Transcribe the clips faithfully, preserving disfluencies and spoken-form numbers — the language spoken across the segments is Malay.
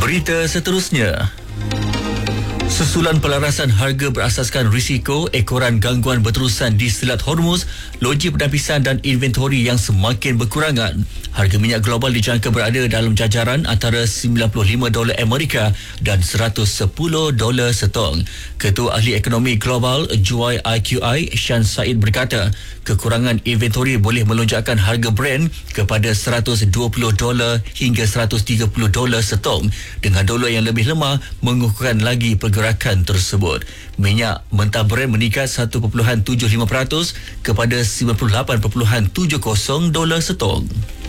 Berita seterusnya. Susulan pelarasan harga berasaskan risiko ekoran gangguan berterusan di Selat Hormuz, loji penapisan dan inventori yang semakin berkurangan. Harga minyak global dijangka berada dalam jajaran antara sembilan puluh lima dolar Amerika dan seratus sepuluh dolar setong. Ketua Ahli Ekonomi Global J Y I Q I Shan Said berkata, kekurangan inventori boleh melonjakkan harga Brent kepada seratus dua puluh dolar hingga seratus tiga puluh dolar setong, dengan dolar yang lebih lemah mengukuhkan lagi pergerakan tersebut. Minyak mentah Brent meningkat satu perpuluhan tujuh lima peratus kepada sembilan puluh lapan perpuluhan tujuh kosong dolar setong.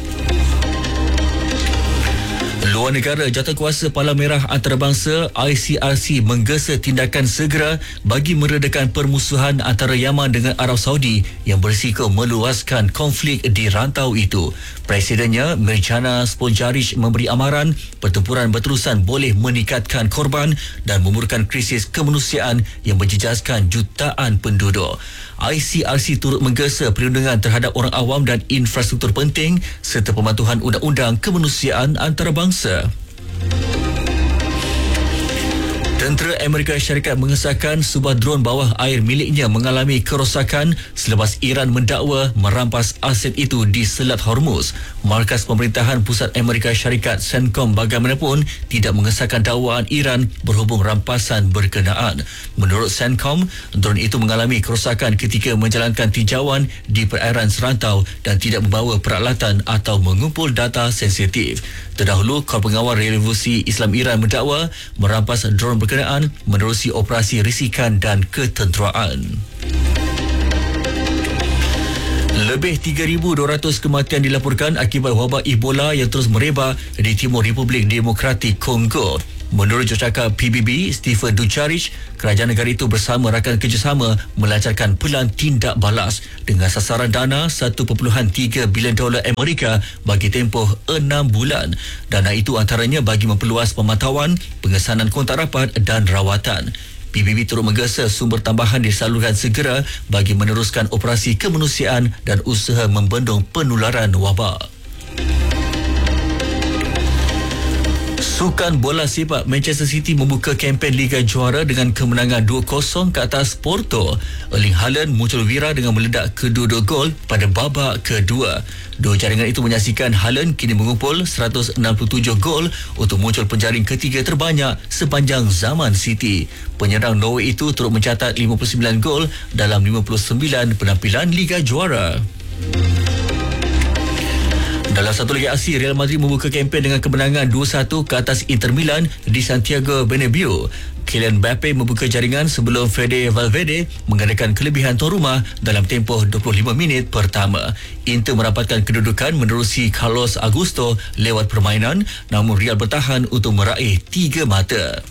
Luar negara, Jawatankuasa Palang Merah Antarabangsa I C R C menggesa tindakan segera bagi meredakan permusuhan antara Yaman dengan Arab Saudi yang berisiko meluaskan konflik di rantau itu. Presidennya Mirjana Sponjaric memberi amaran pertempuran berterusan boleh meningkatkan korban dan memurukkan krisis kemanusiaan yang menjejaskan jutaan penduduk. I C R C turut menggesa perlindungan terhadap orang awam dan infrastruktur penting serta pematuhan undang-undang kemanusiaan antarabangsa. Tentera Amerika Syarikat mengesahkan sebuah dron bawah air miliknya mengalami kerosakan selepas Iran mendakwa merampas aset itu di Selat Hormuz. Markas Pemerintahan Pusat Amerika Syarikat CENTCOM bagaimanapun tidak mengesahkan dakwaan Iran berhubung rampasan berkenaan. Menurut CENTCOM, dron itu mengalami kerosakan ketika menjalankan tinjauan di perairan serantau dan tidak membawa peralatan atau mengumpul data sensitif. Terdahulu, Kor Pengawal Revolusi Islam Iran mendakwa merampas dron berkenaan menerusi operasi risikan dan ketenteraan. Lebih tiga ribu dua ratus kematian dilaporkan akibat wabak Ebola yang terus merebak di Timur Republik Demokratik Kongo. Menurut jurucakap P B B, Stephen Dujarric, kerajaan negara itu bersama rakan kerjasama melancarkan pelan tindak balas dengan sasaran dana satu perpuluhan tiga bilion dolar Amerika bagi tempoh enam bulan. Dana itu antaranya bagi memperluas pemantauan, pengesanan kontak rapat dan rawatan. P B B turut menggesa sumber tambahan disalurkan segera bagi meneruskan operasi kemanusiaan dan usaha membendung penularan wabak. Sukan bola sepak Manchester City membuka kempen Liga Juara dengan kemenangan dua kosong ke atas Porto. Erling Haaland muncul wira dengan meledak kedua-dua gol pada babak kedua. Dua jaringan itu menyaksikan Haaland kini mengumpul seratus enam puluh tujuh gol untuk muncul penjaring ketiga terbanyak sepanjang zaman City. Penyerang Norway itu turut mencatat lima puluh sembilan gol dalam lima puluh sembilan penampilan Liga Juara. Dalam satu lagi aksi, Real Madrid membuka kempen dengan kemenangan dua satu ke atas Inter Milan di Santiago Bernabeu. Kylian Mbappe membuka jaringan sebelum Fede Valverde mengadakan kelebihan tuan rumah dalam tempoh dua puluh lima minit pertama. Inter merapatkan kedudukan menerusi Carlos Augusto lewat permainan, namun Real bertahan untuk meraih tiga mata.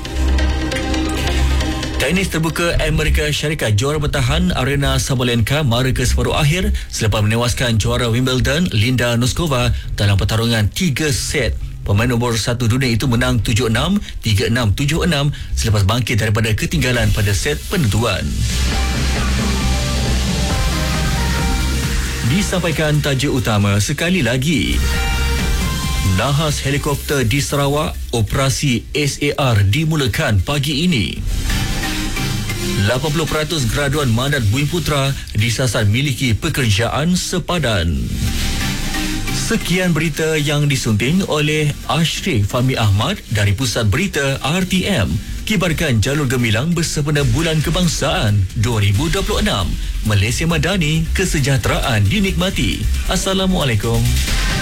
Tenis terbuka Amerika Syarikat, juara bertahan Arena Sabalenka mara ke separuh akhir selepas menewaskan juara Wimbledon Linda Noskova dalam pertarungan tiga set. Pemain nombor satu dunia itu menang tujuh enam, tiga enam, tujuh enam selepas bangkit daripada ketinggalan pada set penentuan. Disampaikan tajuk utama sekali lagi. Nahas helikopter di Sarawak, operasi S A R dimulakan pagi ini. lapan puluh peratus graduan mandat Bumiputera disasar miliki pekerjaan sepadan. Sekian berita yang disunting oleh Ashrik Fahmi Ahmad dari Pusat Berita R T M. Kibarkan jalur gemilang bersempena Bulan Kebangsaan dua ribu dua puluh enam. Malaysia Madani, kesejahteraan dinikmati. Assalamualaikum.